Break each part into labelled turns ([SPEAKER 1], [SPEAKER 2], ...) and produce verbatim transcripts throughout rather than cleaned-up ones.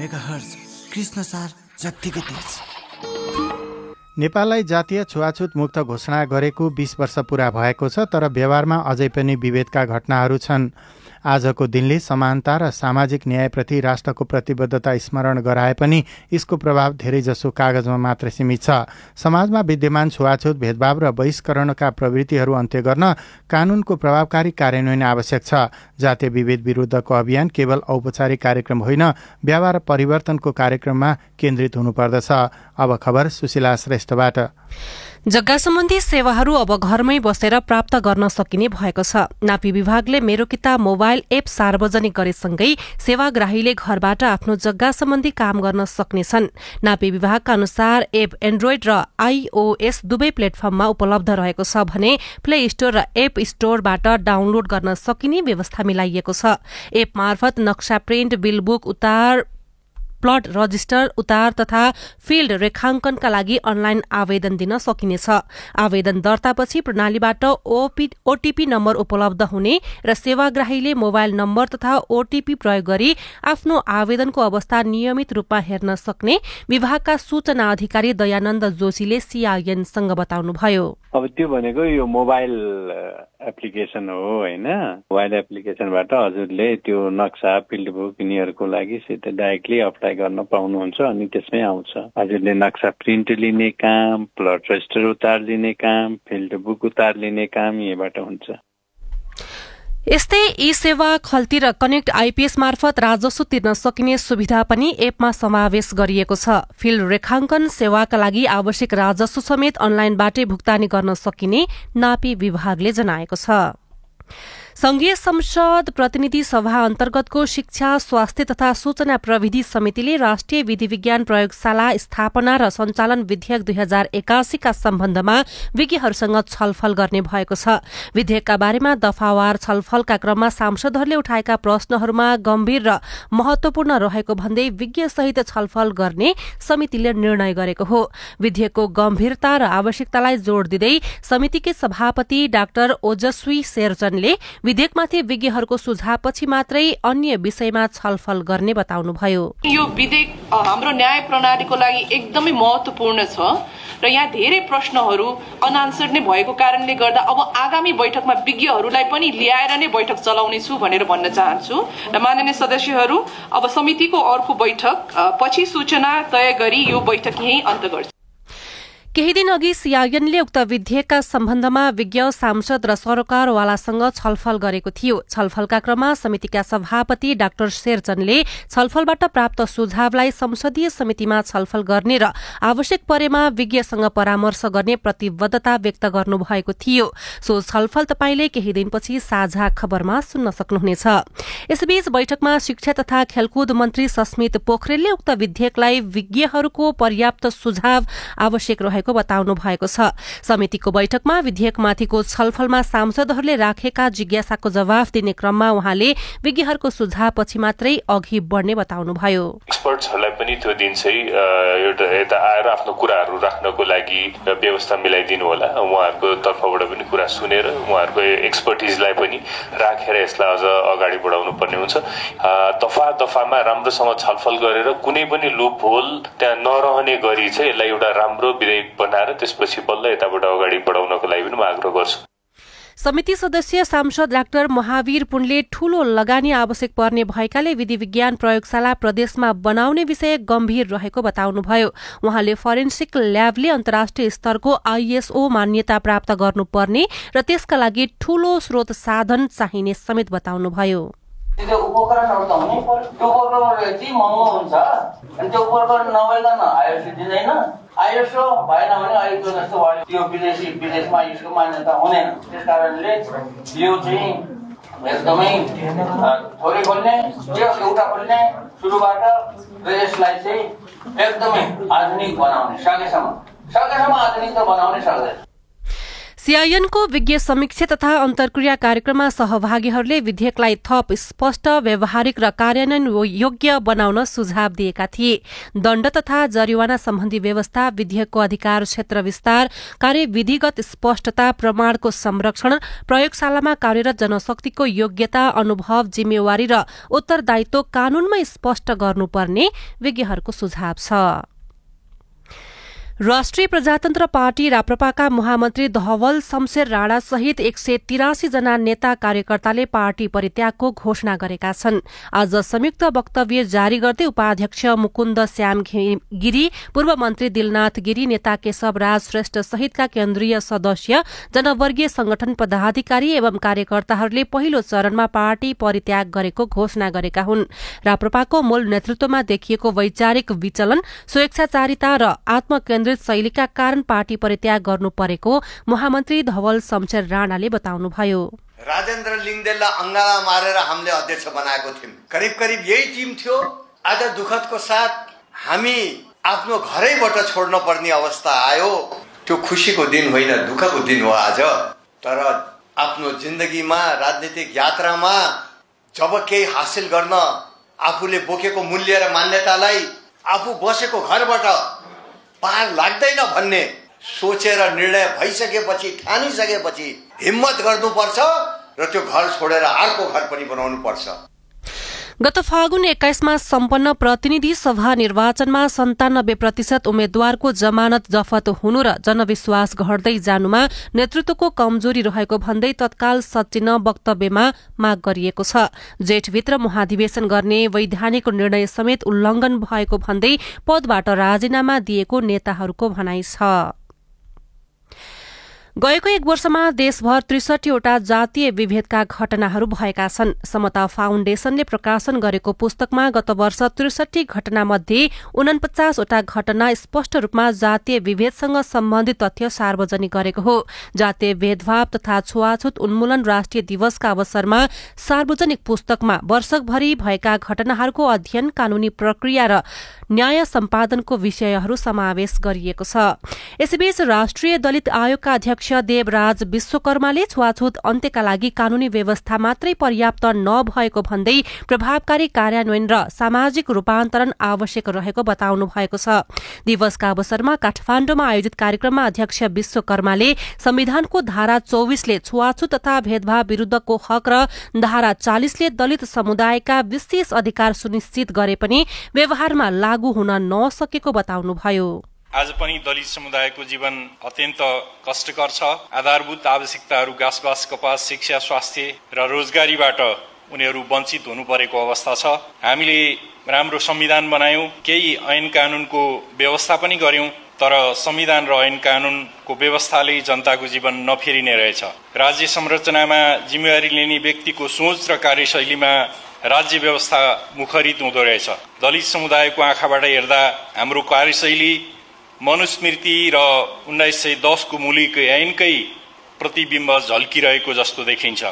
[SPEAKER 1] Megahertz Krishnasar जत्तिकै तेज।
[SPEAKER 2] नेपाललाई जातीय छुवाछुत मुक्त घोषणा गरेको बीस वर्ष पूरा भएको छ, तर व्यवहारमा अझै पनि विभेदका घटनाहरू छन्। आजको दिनले समानता र सामाजिक न्यायप्रति राष्ट्रको प्रतिबद्धता स्मरण गराए पनि यसको प्रभाव धेरैजसो कागजमा मात्र सीमित छ। समाजमा विद्यमान छुवाछुत, भेदभाव र बहिष्करणका प्रवृत्तिहरू अन्त्य गर्न कानूनको प्रभावकारी कार्यान्वयन आवश्यक छ। जातीय विभेद विरुद्धको अभियान केवल औपचारिक कार्यक्रम होइन, व्यवहार परिवर्तनको कार्यक्रममा केन्द्रित हुनुपर्दछ। अब खबर सुशीला श्रेष्ठबाट।
[SPEAKER 3] जग्गा सम्बन्धी सेवाहरू अब घरमै बसेर प्राप्त गर्न सकिने भएको छ। नापी विभागले मेरो किताब मोबाइल एप सार्वजनिक गरेसँगै सेवाग्राहीले घरबाट आफ्नो जग्गा सम्बन्धी काम गर्न सक्नेछन्। नापी विभागका अनुसार एप एन्ड्रोइड र आइओएस दुवै प्लेटफर्ममा उपलब्ध रहेको छ भने प्ले स्टोर र एप स्टोरबाट डाउनलोड गर्न सकिने व्यवस्था मिलाइएको छ। एप मार्फत नक्सा प्रिन्ट, बिल बुक उतार, प्लट रजिस्टर उतार तथा फिल्ड रेखांकनका लागि अनलाइन आवेदन दिन सकिनेछ। आवेदन दर्तापछि प्रणालीबाट ओटीपी नम्बर उपलब्ध हुने र सेवाग्राहीले मोबाइल नम्बर तथा ओटीपी प्रयोग गरी आफ्नो आवेदनको अवस्था नियमित रूपमा हेर्न सक्ने विभागका सूचना अधिकारी दयानन्द जोशीले सीआईएनसँग बताउनुभयो।
[SPEAKER 4] अब त्यो भनेको यो मोबाइल एप्लिकेसन हो होइन। मोबाइल एप्लिकेसनबाट हजुरले त्यो नक्सा, फिल्ड बुक यिनीहरूको लागि डाइरेक्टली अप्लाई गर्न पाउनुहुन्छ अनि त्यसमै आउँछ। हजुरले नक्सा प्रिन्ट लिने काम, प्लट रजिस्टर उतार लिने काम, फिल्ड बुक उतार लिने काम यहीँबाट हुन्छ।
[SPEAKER 3] यस्तै ई सेवा खल्ती र कनेक्ट आइपीएस मार्फत राजस्व तिर्न सकिने सुविधा पनि एपमा समावेश गरिएको छ। फिल्ड रेखांकन सेवाका लागि आवश्यक राजस्व समेत अनलाइनबाटै भुक्तानी गर्न सकिने नापी विभागले जनाएको छ। संघीय संसद प्रतिनिधि सभा अन्तर्गतको शिक्षा, स्वास्थ्य तथा सूचना प्रविधि समितिले राष्ट्रिय विधि विज्ञान प्रयोगशाला स्थापना र सञ्चालन विधेयक दुई हजार एकासीका सम्बन्धमा विज्ञहरूसँग छलफल गर्ने भएको छ। विधेयकका बारेमा दफावार छलफलका क्रममा सांसदहरूले उठाएका प्रश्नहरूमा गम्भीर र महत्वपूर्ण रहेको भन्दै विज्ञसहित छलफल गर्ने समितिले निर्णय गरेको हो। विधेयकको गम्भीरता र आवश्यकतालाई जोड़ दिँदै समितिकै सभापति डाक्टर ओजस्वी शेरचनले विधेयकमाथि विज्ञहरूको सुझावपछि मात्रै अन्य विषयमा छलफल गर्ने बताउनुभयो।
[SPEAKER 5] यो विधेयक हाम्रो न्याय प्रणालीको लागि एकदमै महत्वपूर्ण छ र यहाँ धेरै प्रश्नहरू अनआन्सर्ड नै भएको कारणले गर्दा अब आगामी बैठकमा विज्ञहरूलाई पनि ल्याएर नै बैठक चलाउने छु भनेर भन्न चाहन्छु। र माननीय सदस्यहरू, अब समितिको अर्को बैठक पछि सूचना तय गरी यो बैठक यही अन्त गर्छ।
[SPEAKER 3] केही दिन अघि सीआईएनले उक्त विधेयकका सम्बन्धमा विज्ञ, सांसद र सरकारवालासँग छलफल गरेको थियो। छलफलका क्रममा समितिका सभापति डाक्टर शेरचनले छलफलबाट प्राप्त सुझावलाई संसदीय समितिमा छलफल गर्ने र आवश्यक परेमा विज्ञसँग परामर्श गर्ने प्रतिबद्धता व्यक्त गर्नुभएको थियो। सो छलफल तपाईले केही दिनपछि साझा खबरमा सुन्न सक्नुहुनेछ। यसबीच बैठकमा शिक्षा तथा खेलकुद मन्त्री सस्मित पोखरेलले उक्त विधेयकलाई विज्ञहरूको पर्याप्त सुझाव आवश्यक रहेको बताउनु भएको छ। समितिको बैठकमा विधेयकमाथिको छलफलमा सांसदहरूले राखेका जिज्ञासाको जवाफ दिने क्रममा उहाँले विज्ञहरूको सुझावपछि मात्रै अघि बढ्ने बताउनुभयो।
[SPEAKER 6] एक्सपर्ट्सहरूलाई पनि त्यो दिन चाहिँ एउटा यता आएर आफ्नो कुराहरू राख्नको लागि व्यवस्था मिलाइदिनु होला। उहाँहरूको तर्फबाट पनि कुरा सुनेर उहाँहरूको एक्सपर्टिजलाई पनि राखेर यसलाई अझ अगाडि बढाउनु पर्ने हुन्छ। दफा दफामा राम्रोसँग छलफल गरेर कुनै पनि लुप होल त्यहाँ नरहने गरी चाहिँ यसलाई एउटा राम्रो विधेयक बनाएर त्यसपछि बल्ल यताबाट अगाडि बढाउनको लागि पनि म आग्रह गर्छु।
[SPEAKER 3] समिति सदस्य सांसद डाक्टर महावीर पुनले ठूलो लगानी आवश्यक पर्ने भएकाले विधि विज्ञान प्रयोगशाला प्रदेशमा बनाउने विषय गम्भीर रहेको बताउनुभयो। उहाँले फरेन्सिक ल्याबले अन्तर्राष्ट्रिय स्तरको आईएसओ मान्यता प्राप्त गर्नुपर्ने र त्यसका लागि ठूलो स्रोत साधन चाहिने समेत बताउनुभयो।
[SPEAKER 7] त्यो उपकरणहरू त हुनै पर्यो। त्यो उपकरणहरू चाहिँ महँगो हुन्छ अनि त्यो उपकरण नभइकन आईएसओ दिँदैन। आईएसओ भएन भने अहिले जस्तो भयो त्यो विदेशी विदेशमा यसको मान्यता हुँदैन। त्यस कारणले यो चाहिँ एकदमै थोरै खोल्ने, एउटा खोल्ने सुरुबाट प्रदेशलाई चाहिँ एकदमै आधुनिक बनाउने, सकेसम्म सकेसम्म आधुनिक त बनाउनै सक्दैन।
[SPEAKER 3] सीआईएनको विज्ञ समीक्षा तथा अन्तर्क्रिया कार्यक्रममा सहभागीहरूले विधेयकलाई थप स्पष्ट व्यावहारिक र कार्यान्वयन योग्य बनाउन सुझाव दिएका थिए। दण्ड तथा जरिवाना सम्बन्धी व्यवस्था, विधेयकको अधिकार क्षेत्र विस्तार, कार्यविधिगत स्पष्टता, प्रमाणको संरक्षण, प्रयोगशालामा कार्यरत जनशक्तिको योग्यता, अनुभव, जिम्मेवारी र उत्तरदायित्व कानूनमै स्पष्ट गर्नुपर्ने विज्ञहरूको सुझाव छ। राष्ट्रिय प्रजातन्त्र पार्टी राप्रपाका महामन्त्री धवल शमशेर राणा सहित एक सय तिरासी जना नेता कार्यकर्ताले पार्टी परित्यागको घोषणा गरेका छन्। आज संयुक्त वक्तव्य जारी गर्दै उपाध्यक्ष मुकुन्द श्याम गिरी, पूर्व मन्त्री दिलनाथ गिरी, नेता केशव राज श्रेष्ठ सहितका केन्द्रीय सदस्य, जनवर्गीय संगठन पदाधिकारी एवं कार्यकर्ताहरूले पहिलो चरणमा पार्टी परित्याग गरेको घोषणा गरेका हुन्। राप्रपाको मूल नेतृत्वमा देखिएको वैचारिक विचलन, स्वेच्छाचारिता र आत्मकेन्द्रित शैलीका कारण पार्टी परित्याग गर्नु परेको महामन्त्री धवल शमशेर राणाले बताउनुभयो।
[SPEAKER 8] राजेन्द्र लिङदेललाई अंगाला मारेर हामीले अध्यक्ष बनाएको थियौं। करिब करिब यही टिम थियो। आज दुःखदको साथ हामी आफ्नो घरैबाट छोड्न पर्ने अवस्था आयो। त्यो खुशीको दिन होइन, दुःखको दिन हो आज। तर आफ्नो जिन्दगीमा, राजनीतिक यात्रामा जब केही हासिल गर्न आफूले बोकेको मूल्य र मान्यतालाई आफू बसेको घरबाट पार लाग्दैन भन्ने सोचेर निर्णय भइसकेपछि, ठानिसकेपछि हिम्मत गर्नुपर्छ र त्यो घर छोडेर अर्को घर पनि बनाउनु पर्छ।
[SPEAKER 3] गत फागुन एक्काइसमा सम्पन्न प्रतिनिधि सभा निर्वाचनमा सन्तानब्बे प्रतिशत उम्मेद्वारको जमानत जफत हुनु र जनविश्वास घट्दै जानुमा नेतृत्वको कमजोरी रहेको भन्दै तत्काल सचिन वक्तव्यमा माग गरिएको छ। जेठभित्र महाधिवेशन गर्ने वैधानिक निर्णय समेत उल्लंघन भएको भन्दै पदबाट राजीनामा दिएको नेताहरूको भनाइ छ। गएको एक वर्षमा देशभर त्रिसठीवटा जातीय विभेदका घटनाहरू भएका छन्। समता फाउन्डेशनले प्रकाशन गरेको पुस्तकमा गत वर्ष त्रिसठी घटनामध्ये उनपचासवटा घटना स्पष्ट रूपमा जातीय विभेदसँग सम्बन्धित तथ्य सार्वजनिक गरेको हो। जातीय भेदभाव तथा छुवाछुत उन्मूलन राष्ट्रिय दिवसका अवसरमा सार्वजनिक पुस्तकमा वर्षभरि भएका घटनाहरूको अध्ययन, कानूनी प्रक्रिया र न्याय सम्पादनको विषयहरू समावेश गरिएको छ। यसैबीच राष्ट्रिय दलित आयोगका अध्यक्ष देवराज विश्वकर्माले छुवाछुत अन्त्यका लागि कानूनी व्यवस्था मात्रै पर्याप्त नभएको भन्दै प्रभावकारी कार्यान्वयन र सामाजिक रूपान्तरण आवश्यक रहेको बताउनु भएको छ। दिवसका अवसरमा काठमाण्डुमा आयोजित कार्यक्रममा अध्यक्ष विश्वकर्माले संविधानको धारा चौविसले छुवाछुत तथा भेदभाव विरूद्धको हक र धारा चालिसले दलित समुदायका विशेष अधिकार सुनिश्चित गरे पनि व्यवहारमा लागू हुन नसकेको बताउनुभयो।
[SPEAKER 9] आज पनि दलित समुदायको जीवन अत्यन्त कष्टकर छ। आधारभूत आवश्यकताहरू घाँसबास, कपास, शिक्षा, स्वास्थ्य र रोजगारीबाट उनीहरू वञ्चित हुनु परेको अवस्था छ। हामीले राम्रो संविधान बनायौं, केही ऐन कानूनको व्यवस्था पनि गर्यौं, तर संविधान र ऐन कानूनको व्यवस्थाले जनताको जीवन नफेरिने रहेछ। राज्य संरचनामा जिम्मेवारी लिने व्यक्तिको सोच र कार्यशैलीमा राज्य व्यवस्था मुखरित हुँदो रहेछ। दलित समुदायको आँखाबाट हेर्दा हाम्रो कार्यशैली मनुस्मृति र उन्नाइस सय दसको मूलिक ऐनकै प्रतिबिम्ब झल्किरहेको जस्तो देखिन्छ।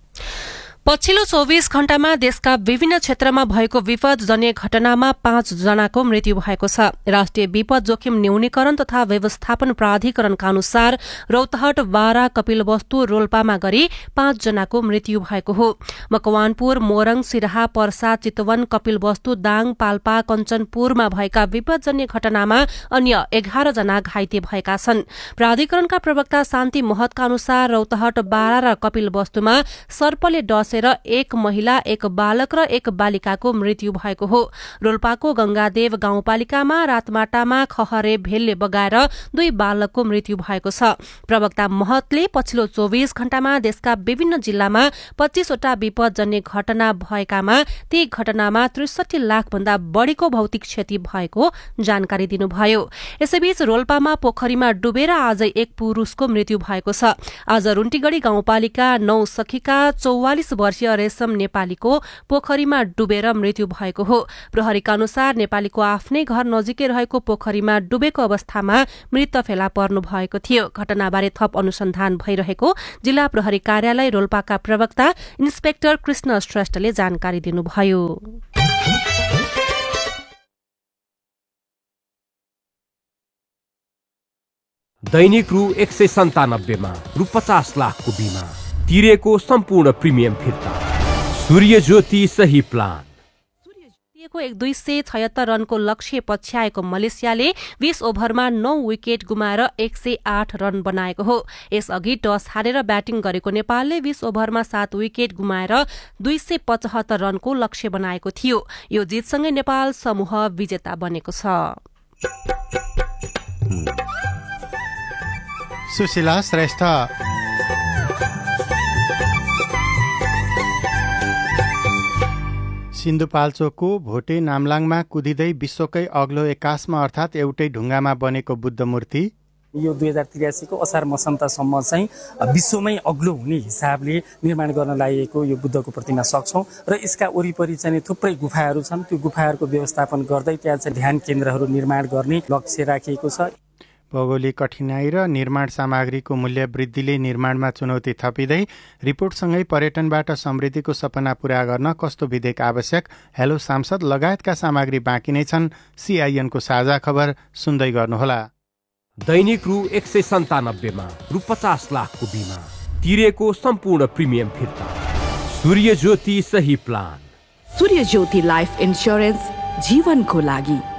[SPEAKER 3] पछिल्लो चौबीस घण्टामा देशका विभिन्न क्षेत्रमा भएको विपद जन्य घटनामा पाँच जनाको मृत्यु भएको छ। राष्ट्रिय विपद जोखिम न्यूनीकरण तथा व्यवस्थापन प्राधिकरणका अनुसार रौतहट, बारा, कपिलवस्तु, रोल्पामा गरी पाँच जनाको मृत्यु भएको हो। मकवानपुर, मोरङ, सिराहा, पर्सा, चितवन, कपिलवस्तु, दाङ, पाल्पा, कञ्चनपुरमा भएका विपदजन्य घटनामा अन्य एघार जना घाइते भएका छन्। प्राधिकरणका प्रवक्ता शान्ति महतका अनुसार रौतहट, बारा र कपिलवस्तुमा सर्पले डसे एक महिला, एक बालक र एक बालिकाको मृत्यु भएको हो। रोल्पाको गंगादेव गाउँपालिकामा रातमाटामा खहरे भेलले बगाएर दुई बालकको मृत्यु भएको छ। प्रवक्ता महतले पछिल्लो चौबीस घण्टामा देशका विभिन्न जिल्लामा पच्चीसवटा विपदजन्य घटना भएकामा ती घटनामा त्रिसठी लाख भन्दा बढ़ीको भौतिक क्षति भएको जानकारी दिनुभयो। यसैबीच रोल्पामा पोखरीमा डुबेर आज एक पुरूषको मृत्यु भएको छ। आज रुन्टीगढ़ी गाउँपालिका नौ सखीका चौवालिस वर्षीय रेशम नेपालीको पोखरीमा डुबेर मृत्यु भएको हो। प्रहरीका अनुसार नेपालीको आफ्नै घर नजिकै रहेको पोखरीमा डुबेको अवस्थामा मृत फेला पर्नु भएको थियो। घटनाबारे थप अनुसन्धान भइरहेको जिल्ला प्रहरी कार्यालय रोल्पाका प्रवक्ता इन्सपेक्टर कृष्ण श्रेष्ठले जानकारी दिनुभयो।
[SPEAKER 10] दैनिक रु एक सय सन्तानब्बेमा रु पचास लाखको बिमा तिरेको सम्पूर्ण प्रिमियम फिर्ता। सूर्य ज्योति सही प्लान।
[SPEAKER 3] को एक दुई सय छयत्तर रनको लक्ष्य पछ्याएको मलेसियाले बीस ओभरमा नौ विकेट गुमाएर एक सय आठ रन बनाएको हो। यसअघि टस हारेर ब्याटिङ गरेको नेपालले बीस ओभरमा सात विकेट गुमाएर दुई सय पचहत्तर रनको लक्ष्य बनाएको थियो। यो जितसँगै नेपाल समूह विजेता बनेको छ।
[SPEAKER 2] सुशीला श्रेष्ठ। सिन्धुपाल्चोकको भोटे नामलाङमा कुदिँदै विश्वकै अग्लो एक्काइसमा अर्थात् एउटै ढुङ्गामा बनेको बुद्ध मूर्ति
[SPEAKER 11] यो दुई हजार त्रियासीको असार मसन्तसम्म चाहिँ विश्वमै अग्लो हुने हिसाबले निर्माण गर्न लागेको यो बुद्धको प्रतिमा सक्छौँ र यसका वरिपरि चाहिँ थुप्रै गुफाहरू छन्। त्यो गुफाहरूको व्यवस्थापन गर्दै त्यहाँ चाहिँ ध्यान केन्द्रहरू निर्माण गर्ने लक्ष्य राखिएको छ।
[SPEAKER 2] भौगोलिक कठिनाई र निर्माण सामग्रीको मूल्य वृद्धिले निर्माणमा चुनौती थपिँदै रिपोर्टसँगै पर्यटनबाट समृद्धिको सपना पूरा गर्न कस्तो विधेयक आवश्यक, हेलो सांसद लगायतका सामग्री बाँकी नै छन्। सीआईएनको साझा खबर सुन्दै गर्नुहोला।
[SPEAKER 10] दैनिक रु एक सय सन्तानब्बेमा रु पचास लाखको बिमा तिरेको सम्पूर्ण प्रिमियम फिर्ता। सूर्य ज्योति सही प्लान।
[SPEAKER 12] सूर्य ज्योति लाइफ इन्स्योरेन्स जीवनको लागि।